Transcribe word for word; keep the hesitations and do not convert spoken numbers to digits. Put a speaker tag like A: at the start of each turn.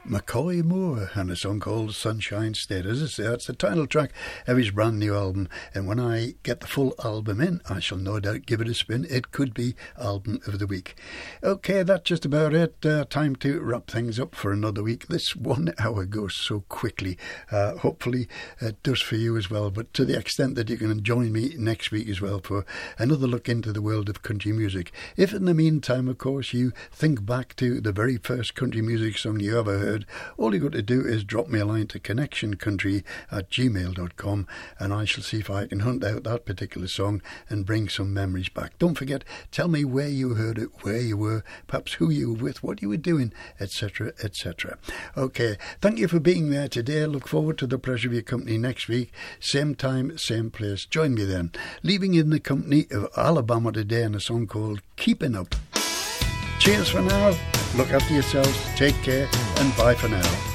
A: McCoy Moore and a song called Sunshine State. As I say, that's the title track of his brand new album, and when I get the full album in, I shall no doubt give it a spin. It could be album of the week. Okay, that's just about it. Uh, time to wrap things up for another week. This one hour goes so quickly. Uh, hopefully it does for you as well, but to the extent that you can join me next week as well for another look into the world of country music. If in the meantime, of course, you think back to the very first country music song you ever heard, all you got to do is drop me a line to connection country at gmail dot com, and I shall see if I can hunt out that particular song and bring some memories back. Don't forget, tell me where you heard it, where you were, perhaps who you were with, what you were doing, etc, et cetera. Okay, thank you for being there today. Look forward to the pleasure of your company next week. Same time, same place. Join me then. Leaving in the company of Alabama today and a song called Keeping Up. Cheers for now. Look after yourselves, take care, and bye for now.